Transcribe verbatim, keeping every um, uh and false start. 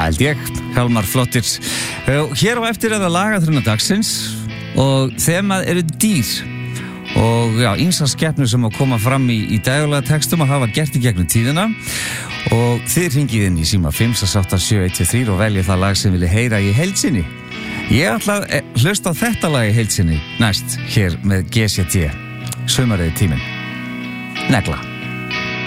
held ég, Hjálmar flottir. Hér á eftir er það lagaþruna dagsins og þemað eru dýr og já, ýmsar skepnur sem að koma fram í, í daglega textum og hafa gert í gegnum tíðina og þið hringið inn í síma fimm sex átta sjö eitt þrjú og veljið það lag sem vilja heyra í heild sinni. Ég ætla að hlusta á þetta lag í heild sinni næst hér með G C T, Sumarið tíminn. Negla.